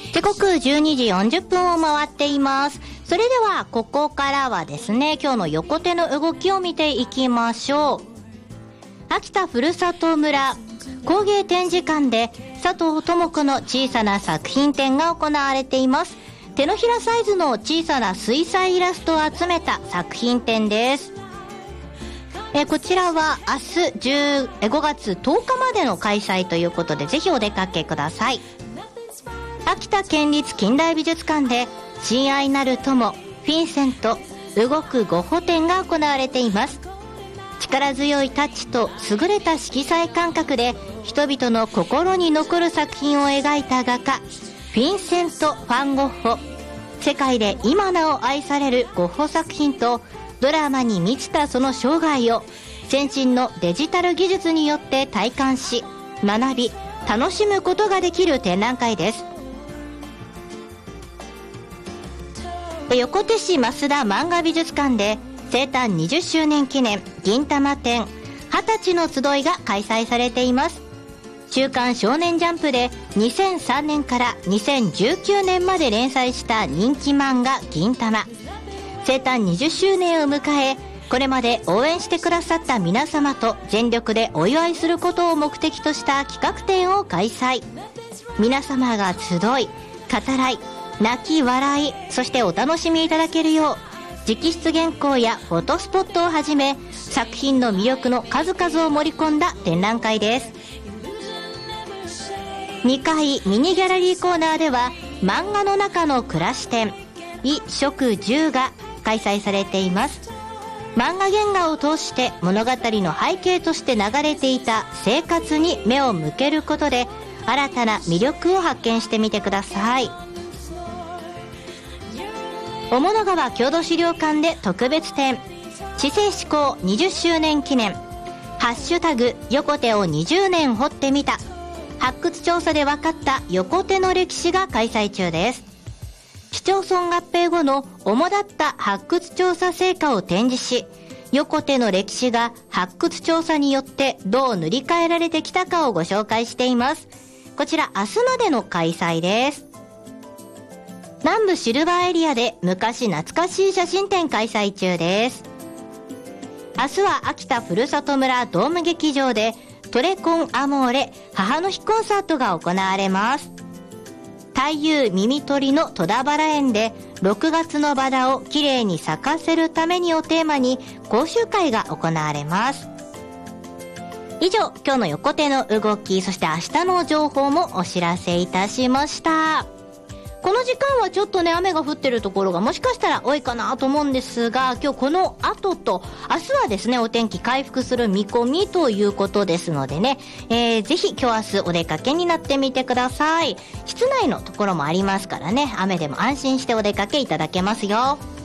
時刻12時40分を回っています。それではここからはですね、今日の横手の動きを見ていきましょう。秋田ふるさと村工芸展示館で佐藤智子の小さな作品展が行われています。手のひらサイズの小さな水彩イラストを集めた作品展です。こちらは明日5月10日までの開催ということで、ぜひお出かけください。秋田県立近代美術館で親愛なる友フィンセント動くゴッホ展が行われています。力強いタッチと優れた色彩感覚で人々の心に残る作品を描いた画家フィンセント・ファン・ゴッホ。世界で今なお愛されるゴッホ作品とドラマに満ちたその生涯を先進のデジタル技術によって体感し学び楽しむことができる展覧会です。横手市増田漫画美術館で生誕20周年記念銀玉展20歳の集いが開催されています。週刊少年ジャンプで2003年から2019年まで連載した人気漫画銀玉。生誕20周年を迎え、これまで応援してくださった皆様と全力でお祝いすることを目的とした企画展を開催。皆様が集い、語らい、泣き笑い、そしてお楽しみいただけるよう直筆原稿やフォトスポットをはじめ作品の魅力の数々を盛り込んだ展覧会です。2階ミニギャラリーコーナーでは漫画の中の暮らし展衣食住が開催されています。漫画原画を通して物語の背景として流れていた生活に目を向けることで新たな魅力を発見してみてください。雄物川郷土資料館で特別展市政施行20周年記念ハッシュタグ横手を20年掘ってみた発掘調査で分かった横手の歴史が開催中です。市町村合併後の主だった発掘調査成果を展示し、横手の歴史が発掘調査によってどう塗り替えられてきたかをご紹介しています。こちら明日までの開催です。南部シルバーエリアで昔懐かしい写真展開催中です。明日は秋田ふるさと村ドーム劇場でトレコンアモーレ母の日コンサートが行われます。太夫耳取りの戸田原園で6月のバラをきれいに咲かせるためにをテーマに講習会が行われます。以上、今日の横手の動き、そして明日の情報もお知らせいたしました。この時間はちょっとね、雨が降ってるところがもしかしたら多いかなと思うんですが、今日この後と明日はですね、お天気回復する見込みということですのでね、ぜひ今日明日お出かけになってみてください。室内のところもありますからね、雨でも安心してお出かけいただけますよ。